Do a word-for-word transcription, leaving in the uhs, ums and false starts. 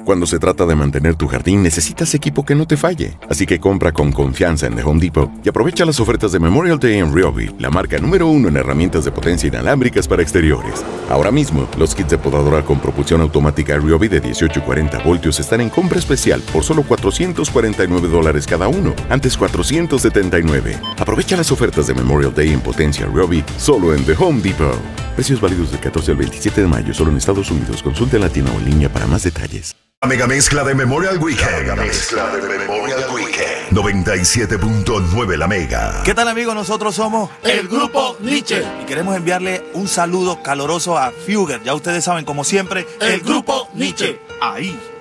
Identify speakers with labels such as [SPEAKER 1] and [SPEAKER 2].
[SPEAKER 1] Cuando se trata de mantener tu jardín, necesitas equipo que no te falle. Así que compra con confianza en The Home Depot y aprovecha las ofertas de Memorial Day en Ryobi, la marca número uno en herramientas de potencia inalámbricas para exteriores. Ahora mismo, los kits de podadora con propulsión automática Ryobi de dieciocho y cuarenta voltios están en compra especial por solo cuatrocientos cuarenta y nueve dólares cada uno, antes cuatrocientos setenta y nueve. Aprovecha las ofertas de Memorial Day en potencia Ryobi solo en The Home Depot. Precios válidos del catorce al veintisiete de mayo solo en Estados Unidos. Consulte en la tienda o en línea para más detalles.
[SPEAKER 2] La mega mezcla de Memorial Weekend. La mega mezcla de Memorial Weekend. noventa y siete punto nueve La Mega.
[SPEAKER 3] ¿Qué tal, amigos? Nosotros somos
[SPEAKER 4] el Grupo Nietzsche.
[SPEAKER 3] Y queremos enviarle un saludo caloroso a Fugger. Ya ustedes saben, como siempre,
[SPEAKER 4] el, el Grupo Nietzsche.
[SPEAKER 3] Ahí.